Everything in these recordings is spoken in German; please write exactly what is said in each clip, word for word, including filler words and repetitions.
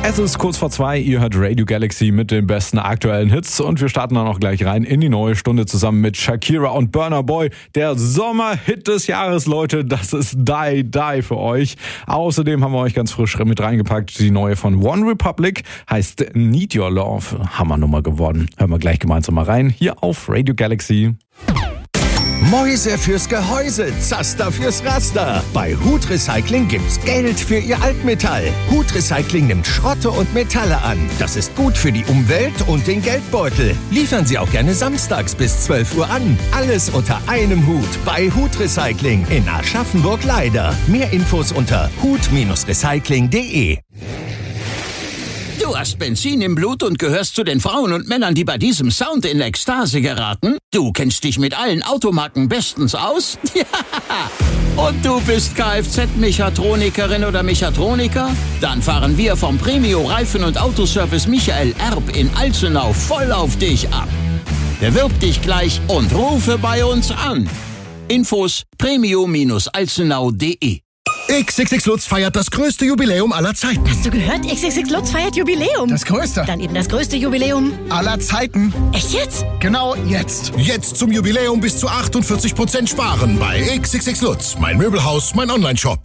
Es ist kurz vor zwei, ihr hört Radio Galaxy mit den besten aktuellen Hits und wir starten dann auch gleich rein in die neue Stunde zusammen mit Shakira und Burna Boy. Der Sommerhit des Jahres, Leute, das ist Die Die für euch. Außerdem haben wir euch ganz frisch mit reingepackt, die neue von One Republic, heißt Need Your Love. Hammernummer geworden. Hören wir gleich gemeinsam mal rein, hier auf Radio Galaxy. Mäuse fürs Gehäuse, Zaster fürs Raster. Bei Hut Recycling gibt's Geld für Ihr Altmetall. Hut Recycling nimmt Schrotte und Metalle an. Das ist gut für die Umwelt und den Geldbeutel. Liefern Sie auch gerne samstags bis zwölf Uhr an. Alles unter einem Hut bei Hut Recycling in Aschaffenburg-Leider. Mehr Infos unter hut recycling punkt de. Du hast Benzin im Blut und gehörst zu den Frauen und Männern, die bei diesem Sound in Ekstase geraten? Du kennst dich mit allen Automarken bestens aus? Ja! Und du bist Kfz-Mechatronikerin oder Mechatroniker? Dann fahren wir vom Premio Reifen- und Autoservice Michael Erb in Alzenau voll auf dich ab. Bewirb dich gleich und rufe bei uns an. Infos premio alzenau punkt de. X X X Lutz feiert das größte Jubiläum aller Zeiten. Hast du gehört? X X X Lutz feiert Jubiläum. Das größte. Dann eben das größte Jubiläum aller Zeiten. Echt jetzt? Genau jetzt. Jetzt zum Jubiläum bis zu achtundvierzig Prozent sparen bei X X X Lutz. Mein Möbelhaus, mein Online-Shop.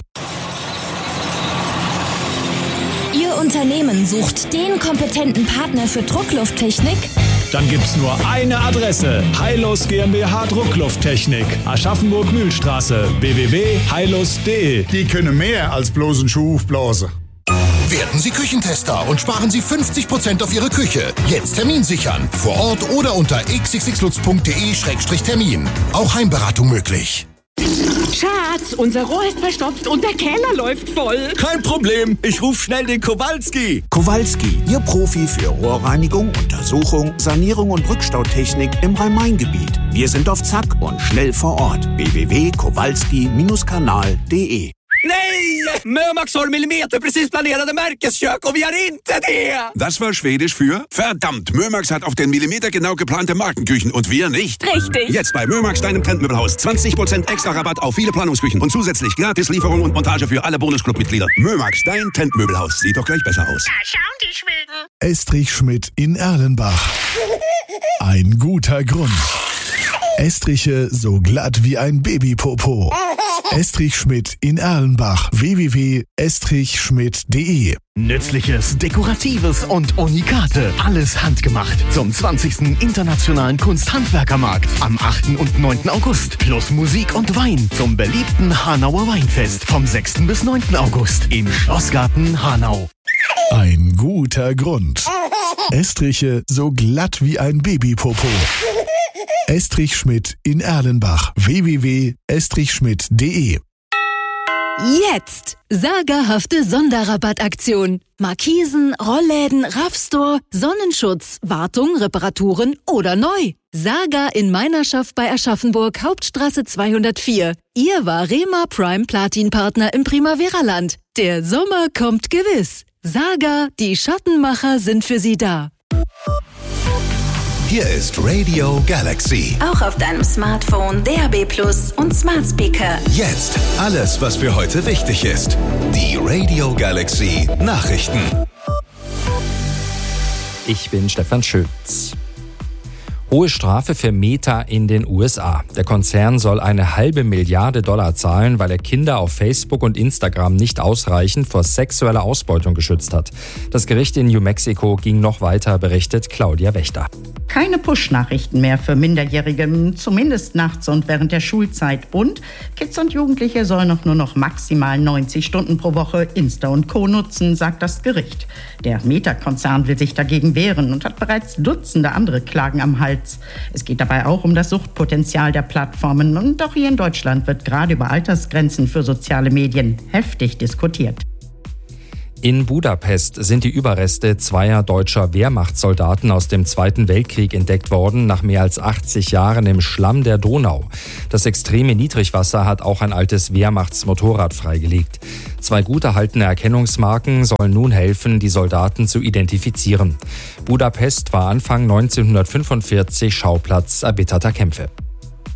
Ihr Unternehmen sucht den kompetenten Partner für Drucklufttechnik? Dann gibt's nur eine Adresse. Heilus GmbH Drucklufttechnik. Aschaffenburg-Mühlstraße. w w w punkt heilus punkt de. Die können mehr als bloßen Schuh aufblasen. Werden Sie Küchentester und sparen Sie fünfzig Prozent auf Ihre Küche. Jetzt Termin sichern. Vor Ort oder unter x x x lutz punkt de Schrägstrich Termin. Auch Heimberatung möglich. Schatz, unser Rohr ist verstopft und der Keller läuft voll. Kein Problem, ich rufe schnell den Kowalski. Kowalski, Ihr Profi für Rohrreinigung, Untersuchung, Sanierung und Rückstautechnik im Rhein-Main-Gebiet. Wir sind auf Zack und schnell vor Ort. w w w punkt kowalski kanal punkt de. Nej! Mömax har millimeterprecis planerade märkeskök och vi har inte det! Das war Schwedisch für verdammt. Mömax hat auf den Millimeter genau geplante Markenküchen und wir nicht. Richtig. Jetzt bei Mömax, deinem Trendmöbelhaus. zwanzig Prozent extra Rabatt auf viele Planungsküchen und zusätzlich gratis Lieferung und Montage für alle Bonusclub-Mitglieder. Mömax, dein Trendmöbelhaus. Sieht doch gleich besser aus. Da schauen die Schweden. Estrich Schmidt in Erlenbach. Ein guter Grund. Estriche so glatt wie ein Babypopo. Estrich Schmidt in Erlenbach. w w w punkt estrich schmidt punkt de. Nützliches, Dekoratives und Unikate. Alles handgemacht. Zum zwanzigsten Internationalen Kunsthandwerkermarkt am achten und neunten August. Plus Musik und Wein zum beliebten Hanauer Weinfest vom sechsten bis neunten August im Schlossgarten Hanau. Ein guter Grund. Estriche so glatt wie ein Babypopo. Estrich Schmidt in Erlenbach. w w w punkt estrich schmidt punkt de. Jetzt! Sagerhafte Sonderrabattaktion. Markisen, Rollläden, Raffstore, Sonnenschutz, Wartung, Reparaturen oder neu. Saga in Meinerschaft bei Aschaffenburg, Hauptstraße zweihundertvier. Ihr Varema Prime Platin Partner im Primavera-Land. Der Sommer kommt gewiss. Saga, die Schattenmacher sind für Sie da. Hier ist Radio Galaxy. Auch auf deinem Smartphone, D A B Plus und Smart Speaker. Jetzt alles, was für heute wichtig ist. Die Radio Galaxy Nachrichten. Ich bin Stefan Schütz. Hohe Strafe für Meta in den U S A. Der Konzern soll eine halbe Milliarde Dollar zahlen, weil er Kinder auf Facebook und Instagram nicht ausreichend vor sexueller Ausbeutung geschützt hat. Das Gericht in New Mexico ging noch weiter, berichtet Claudia Wächter. Keine Push-Nachrichten mehr für Minderjährige, zumindest nachts und während der Schulzeit. Und Kids und Jugendliche sollen auch nur noch maximal neunzig Stunden pro Woche Insta und Co. nutzen, sagt das Gericht. Der Meta-Konzern will sich dagegen wehren und hat bereits Dutzende andere Klagen am Hals. Es geht dabei auch um das Suchtpotenzial der Plattformen. Und auch hier in Deutschland wird gerade über Altersgrenzen für soziale Medien heftig diskutiert. In Budapest sind die Überreste zweier deutscher Wehrmachtssoldaten aus dem Zweiten Weltkrieg entdeckt worden, nach mehr als achtzig Jahren im Schlamm der Donau. Das extreme Niedrigwasser hat auch ein altes Wehrmachtsmotorrad freigelegt. Zwei gut erhaltene Erkennungsmarken sollen nun helfen, die Soldaten zu identifizieren. Budapest war Anfang neunzehnhundertfünfundvierzig Schauplatz erbitterter Kämpfe.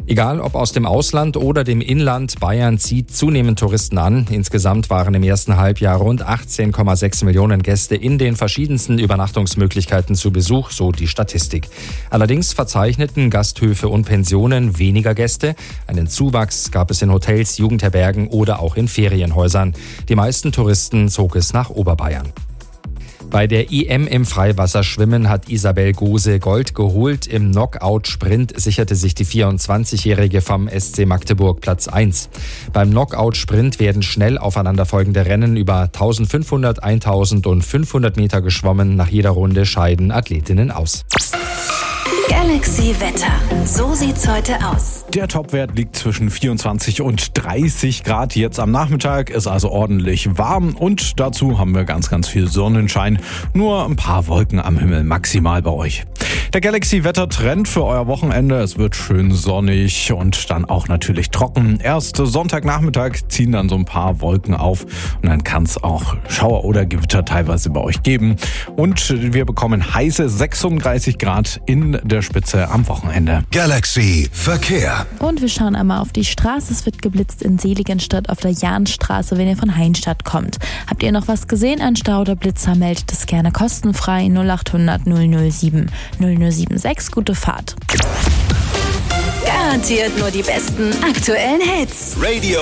Egal ob aus dem Ausland oder dem Inland, Bayern zieht zunehmend Touristen an. Insgesamt waren im ersten Halbjahr rund achtzehn Komma sechs Millionen Gäste in den verschiedensten Übernachtungsmöglichkeiten zu Besuch, so die Statistik. Allerdings verzeichneten Gasthöfe und Pensionen weniger Gäste. Einen Zuwachs gab es in Hotels, Jugendherbergen oder auch in Ferienhäusern. Die meisten Touristen zog es nach Oberbayern. Bei der I M im Freiwasserschwimmen hat Isabel Gose Gold geholt. Im Knockout-Sprint sicherte sich die vierundzwanzigjährige vom S C Magdeburg Platz eins. Beim Knockout-Sprint werden schnell aufeinanderfolgende Rennen über eintausendfünfhundert, eintausend und fünfhundert Meter geschwommen. Nach jeder Runde scheiden Athletinnen aus. Galaxy Wetter. So sieht's heute aus. Der Topwert liegt zwischen vierundzwanzig und dreißig Grad jetzt am Nachmittag, ist also ordentlich warm und dazu haben wir ganz, ganz viel Sonnenschein. Nur ein paar Wolken am Himmel maximal bei euch. Der Galaxy-Wetter-Trend für euer Wochenende. Es wird schön sonnig und dann auch natürlich trocken. Erst Sonntagnachmittag ziehen dann so ein paar Wolken auf und dann kann es auch Schauer oder Gewitter teilweise bei euch geben. Und wir bekommen heiße sechsunddreißig Grad in der Spitze am Wochenende. Galaxy Verkehr. Und wir schauen einmal auf die Straße. Es wird geblitzt in Seligenstadt auf der Jahnstraße, wenn ihr von Heinstadt kommt. Habt ihr noch was gesehen? Ein Stau oder Blitzer, meldet es gerne kostenfrei null acht hundert null null sieben null null sieben sechs. Gute Fahrt. Garantiert nur die besten aktuellen Hits. Radio